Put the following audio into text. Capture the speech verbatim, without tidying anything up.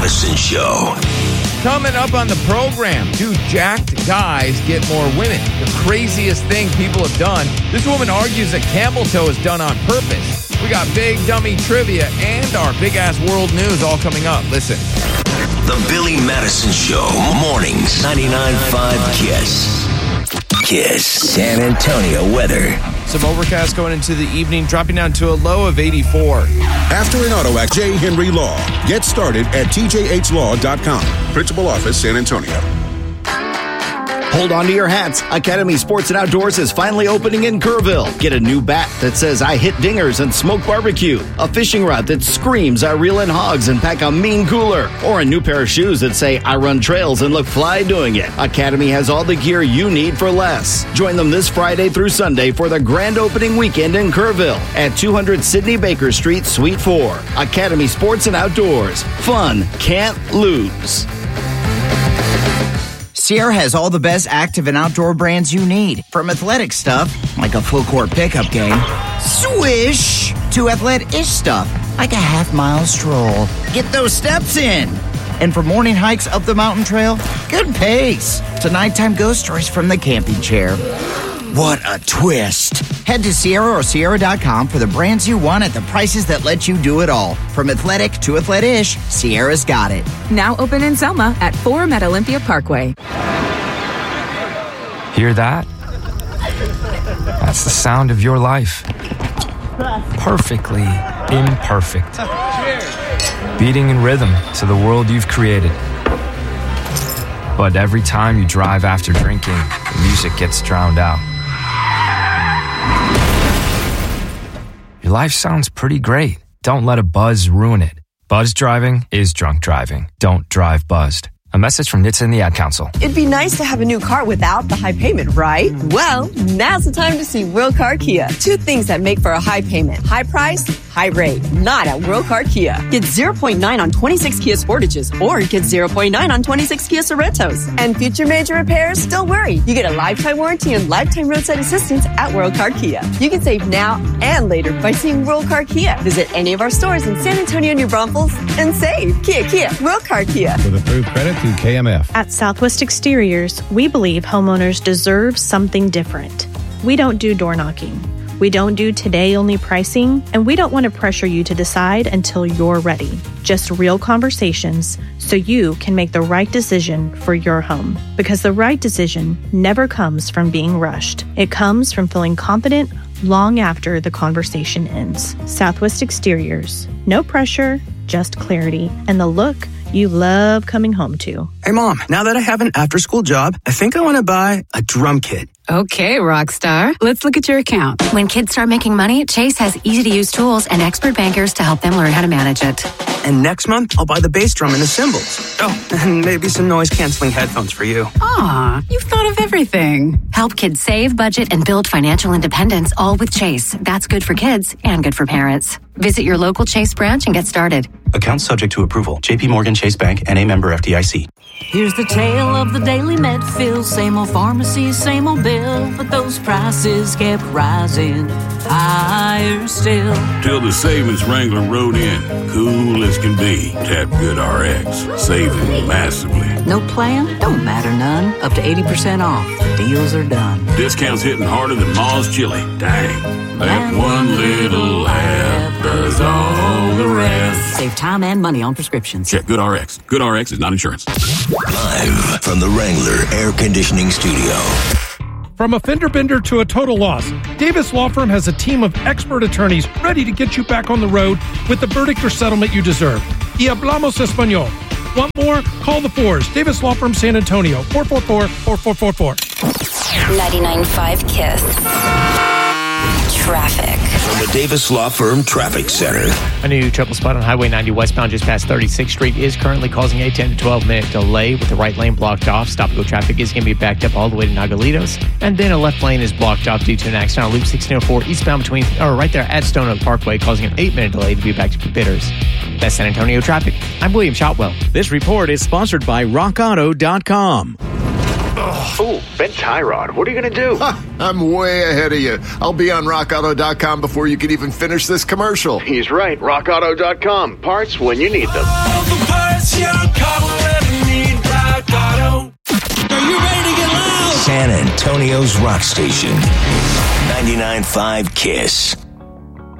Madison Show. Coming up on the program, do jacked guys get more women? The craziest thing people have done. This woman argues that camel toe is done on purpose. We got big dummy trivia and our big-ass world news all coming up. Listen. The Billy Madison Show. Mornings, ninety-nine point five KISS. KISS. San Antonio weather. Some overcast going into the evening, dropping down to a low of eighty-four. After an auto act, J. Henry Law. Get started at T J H law dot com. Principal Office, San Antonio. Hold on to your hats. Academy Sports and Outdoors is finally opening in Kerrville. Get a new bat that says I hit dingers and smoke barbecue, a fishing rod that screams I reel in hogs and pack a mean cooler, or a new pair of shoes that say I run trails and look fly doing it. Academy has all the gear you need for less. Join them this Friday through Sunday for the grand opening weekend in Kerrville at two hundred Sidney Baker Street, Suite four. Academy Sports and Outdoors. Fun can't lose. Sierra has all the best active and outdoor brands you need. From athletic stuff, like a full court pickup game, swish, to athletic-ish stuff, like a half mile stroll. Get those steps in. And for morning hikes up the mountain trail, good pace. To nighttime ghost stories from the camping chair. What a twist. Head to Sierra or Sierra dot com for the brands you want at the prices that let you do it all. From athletic to athletic-ish, Sierra's got it. Now open in Selma at Forum at Olympia Parkway. Hear that? That's the sound of your life. Perfectly imperfect. Beating in rhythm to the world you've created. But every time you drive after drinking, the music gets drowned out. Your life sounds pretty great. Don't let a buzz ruin it. Buzz driving is drunk driving. Don't drive buzzed. A message from N H T S A and the Ad Council. It'd be nice to have a new car without the high payment, right? Well, now's the time to see World Car Kia. Two things that make for a high payment. High price, high rate. Not at World Car Kia. Get zero point nine on twenty-six Kia Sportages or get zero point nine on twenty-six Kia Sorrentos. And future major repairs? Don't worry. You get a lifetime warranty and lifetime roadside assistance at World Car Kia. You can save now and later by seeing World Car Kia. Visit any of our stores in San Antonio, New Braunfels and save. Kia, Kia, World Car Kia. With approved credit through K M F. At Southwest Exteriors, we believe homeowners deserve something different. We don't do door knocking. We don't do today-only pricing, and we don't want to pressure you to decide until you're ready. Just real conversations so you can make the right decision for your home. Because the right decision never comes from being rushed. It comes from feeling confident long after the conversation ends. Southwest Exteriors. No pressure, just clarity, and the look you love coming home to. Hey, Mom, now that I have an after-school job, I think I want to buy a drum kit. Okay, Rockstar. Let's look at your account. When kids start making money, Chase has easy-to-use tools and expert bankers to help them learn how to manage it. And next month, I'll buy the bass drum and the cymbals. Oh, and maybe some noise-canceling headphones for you. Aw, you've thought of everything. Help kids save, budget, and build financial independence, all with Chase. That's good for kids and good for parents. Visit your local Chase branch and get started. Account subject to approval. J P Morgan Chase Bank, N A member F D I C. Here's the tale of the daily med fill. Same old pharmacy, same old bill. But those prices kept rising higher still. Till the savings Wrangler rode in. Cool as can be. Tap GoodRx. Saving massively. No plan? Don't matter none. Up to eighty percent off. The deals are done. Discounts hitting harder than Ma's chili. Dang. That one little app does all the rest. Save time and money on prescriptions. Check GoodRx. GoodRx is not insurance. Live from the Wrangler Air Conditioning Studio. From a fender bender to a total loss, Davis Law Firm has a team of expert attorneys ready to get you back on the road with the verdict or settlement you deserve. Y hablamos español. Want more? Call the fours. Davis Law Firm San Antonio, four four four, four four four four. ninety-nine point five KISS. Traffic. From the Davis Law Firm Traffic Center. A new triple spot on Highway ninety westbound just past thirty-sixth Street is currently causing a ten to twelve minute delay with the right lane blocked off. Stop-and-go traffic is going to be backed up all the way to Nogalitos. And then a left lane is blocked off due to an accident on Loop sixteen oh four eastbound between, or right there at Stone Oak Parkway, causing an eight minute delay to be back to Bitters. That's San Antonio traffic. I'm William Shotwell. This report is sponsored by rock auto dot com. Oh, Ben Tyrod, what are you going to do? Ha, I'm way ahead of you. I'll be on rock auto dot com before you can even finish this commercial. He's right. rock auto dot com. Parts when you need them. What's your call when you need Rock Auto? Are you ready to get loud? San Antonio's Rock Station. ninety-nine point five KISS.